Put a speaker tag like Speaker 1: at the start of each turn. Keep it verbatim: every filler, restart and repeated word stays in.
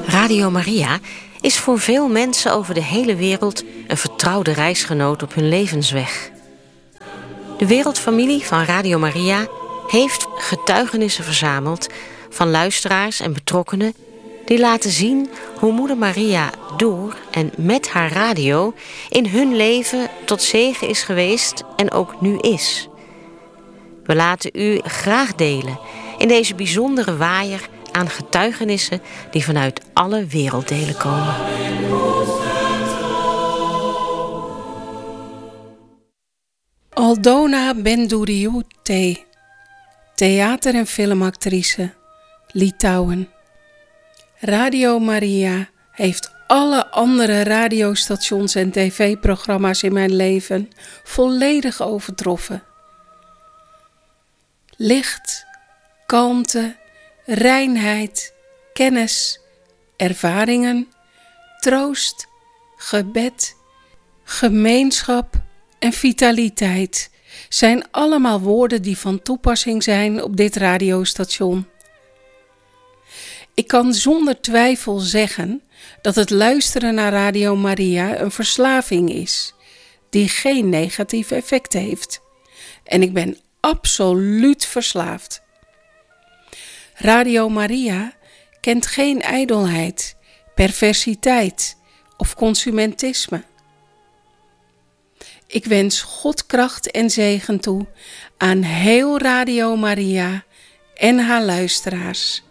Speaker 1: Radio Maria is voor veel mensen over de hele wereld een vertrouwde reisgenoot op hun levensweg. De wereldfamilie van Radio Maria heeft getuigenissen verzameld van luisteraars en betrokkenen die laten zien hoe Moeder Maria door en met haar radio in hun leven tot zegen is geweest en ook nu is. We laten u graag delen in deze bijzondere waaier aan getuigenissen die vanuit alle werelddelen komen.
Speaker 2: Aldona Benduriu-Te, theater- en filmactrice, Litouwen. Radio Maria heeft alle andere radiostations en tv-programma's in mijn leven volledig overtroffen. Licht, kalmte, reinheid, kennis, ervaringen, troost, gebed, gemeenschap en vitaliteit zijn allemaal woorden die van toepassing zijn op dit radiostation. Ik kan zonder twijfel zeggen dat het luisteren naar Radio Maria een verslaving is, die geen negatief effect heeft. En ik ben absoluut verslaafd. Radio Maria kent geen ijdelheid, perversiteit of consumentisme. Ik wens God kracht en zegen toe aan heel Radio Maria en haar luisteraars.